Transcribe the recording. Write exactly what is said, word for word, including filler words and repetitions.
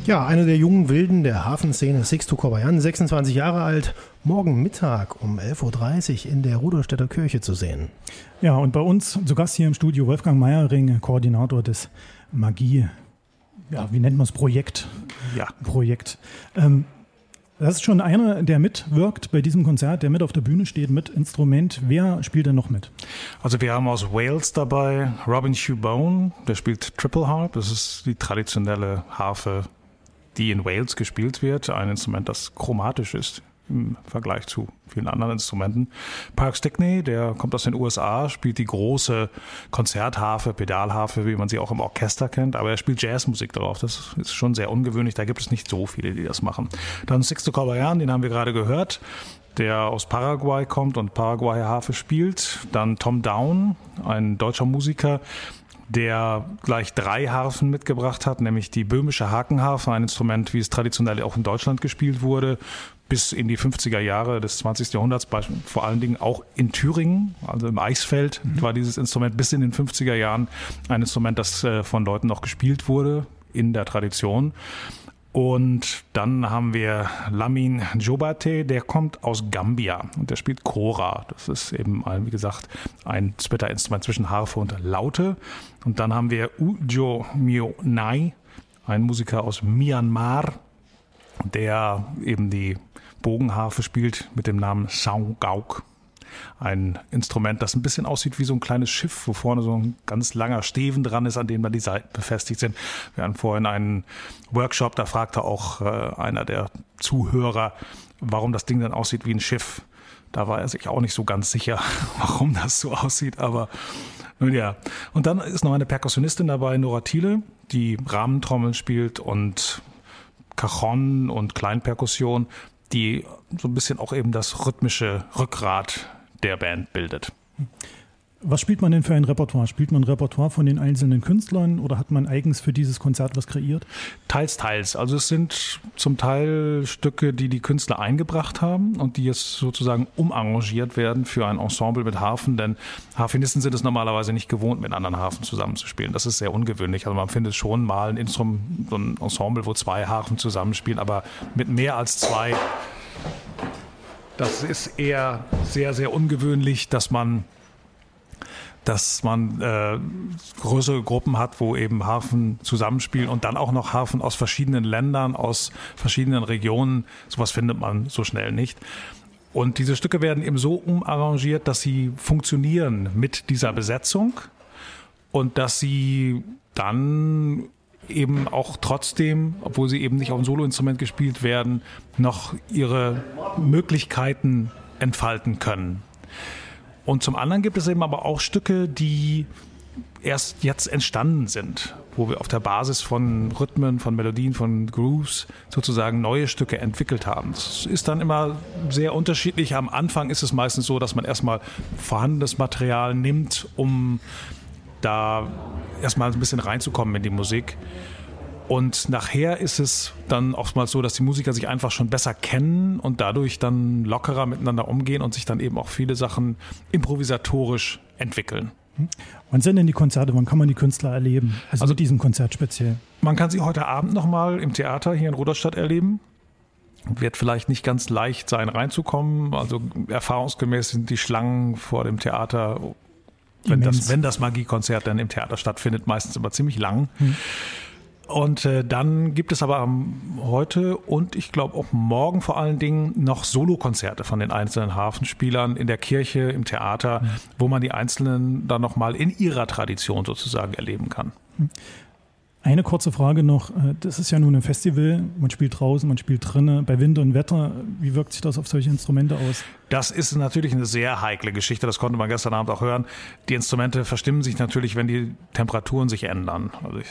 Ja, einer der jungen Wilden der Hafenszene, Sixto Corbelan, sechsundzwanzig Jahre alt, morgen Mittag um elf Uhr dreißig in der Rudolstädter Kirche zu sehen. Ja, und bei uns zu Gast hier im Studio Wolfgang Meyering, Koordinator des Magie, ja, wie nennt man es, Projekt? Ja. Projekt. Ähm, das ist schon einer, der mitwirkt bei diesem Konzert, der mit auf der Bühne steht mit Instrument. Wer spielt denn noch mit? Also wir haben aus Wales dabei Robin Shoebone, der spielt Triple Harp. Das ist die traditionelle Harfe, die in Wales gespielt wird. Ein Instrument, das chromatisch ist im Vergleich zu vielen anderen Instrumenten. Park Stickney, der kommt aus den U S A, spielt die große Konzertharfe, Pedalharfe, wie man sie auch im Orchester kennt, aber er spielt Jazzmusik darauf. Das ist schon sehr ungewöhnlich, da gibt es nicht so viele, die das machen. Dann Sixto Corbelan, den haben wir gerade gehört, der aus Paraguay kommt und Paraguay-Harfe spielt. Dann Tom Down, ein deutscher Musiker, der gleich drei Harfen mitgebracht hat, nämlich die böhmische Hakenharfe, ein Instrument, wie es traditionell auch in Deutschland gespielt wurde, bis in die fünfziger Jahre des zwanzigsten Jahrhunderts, vor allen Dingen auch in Thüringen, also im Eichsfeld, mhm. war dieses Instrument bis in den fünfziger Jahren ein Instrument, das von Leuten noch gespielt wurde in der Tradition. Und dann haben wir Lamin Jobate, der kommt aus Gambia und der spielt Kora. Das ist eben, wie gesagt, ein Splitter-Instrument zwischen Harfe und Laute. Und dann haben wir Ujo Mionai, ein Musiker aus Myanmar, der eben die Bogenharfe spielt mit dem Namen Sao Gauk. Ein Instrument, das ein bisschen aussieht wie so ein kleines Schiff, wo vorne so ein ganz langer Steven dran ist, an dem dann die Seiten befestigt sind. Wir hatten vorhin einen Workshop, da fragte auch äh, einer der Zuhörer, warum das Ding dann aussieht wie ein Schiff. Da war er sich auch nicht so ganz sicher, warum das so aussieht, aber nun ja. Und dann ist noch eine Perkussionistin dabei, Nora Thiele, die Rahmentrommeln spielt und Cajon und Kleinperkussion, die so ein bisschen auch eben das rhythmische Rückgrat der Band bildet. Was spielt man denn für ein Repertoire? Spielt man ein Repertoire von den einzelnen Künstlern oder hat man eigens für dieses Konzert was kreiert? Teils, teils. Also es sind zum Teil Stücke, die die Künstler eingebracht haben und die jetzt sozusagen umarrangiert werden für ein Ensemble mit Harfen, denn Harfenisten sind es normalerweise nicht gewohnt, mit anderen Harfen zusammenzuspielen. Das ist sehr ungewöhnlich. Also man findet schon mal ein Instrument, so ein Ensemble, wo zwei Harfen zusammenspielen, aber mit mehr als zwei, das ist eher sehr, sehr ungewöhnlich, dass man dass man äh, größere Gruppen hat, wo eben Harfen zusammenspielen und dann auch noch Harfen aus verschiedenen Ländern, aus verschiedenen Regionen. Sowas findet man so schnell nicht. Und diese Stücke werden eben so umarrangiert, dass sie funktionieren mit dieser Besetzung und dass sie dann eben auch trotzdem, obwohl sie eben nicht auf ein Soloinstrument gespielt werden, noch ihre Möglichkeiten entfalten können. Und zum anderen gibt es eben aber auch Stücke, die erst jetzt entstanden sind, wo wir auf der Basis von Rhythmen, von Melodien, von Grooves sozusagen neue Stücke entwickelt haben. Das ist dann immer sehr unterschiedlich. Am Anfang ist es meistens so, dass man erstmal vorhandenes Material nimmt, um da erstmal ein bisschen reinzukommen in die Musik. Und nachher ist es dann oftmals so, dass die Musiker sich einfach schon besser kennen und dadurch dann lockerer miteinander umgehen und sich dann eben auch viele Sachen improvisatorisch entwickeln. Wann sind denn die Konzerte? Wann kann man die Künstler erleben? Also, also mit diesem Konzert speziell. Man kann sie heute Abend nochmal im Theater hier in Rudolstadt erleben. Wird vielleicht nicht ganz leicht sein, reinzukommen. Also erfahrungsgemäß sind die Schlangen vor dem Theater, wenn das, wenn das Magiekonzert dann im Theater stattfindet, meistens immer ziemlich lang. Hm. Und äh, dann gibt es aber ähm, heute und ich glaube auch morgen vor allen Dingen noch Solokonzerte von den einzelnen Harfenspielern in der Kirche, im Theater, mhm. wo man die Einzelnen dann nochmal in ihrer Tradition sozusagen erleben kann. Eine kurze Frage noch. Das ist ja nun ein Festival. Man spielt draußen, man spielt drinnen. Bei Wind und Wetter, wie wirkt sich das auf solche Instrumente aus? Das ist natürlich eine sehr heikle Geschichte. Das konnte man gestern Abend auch hören. Die Instrumente verstimmen sich natürlich, wenn die Temperaturen sich ändern. Also ich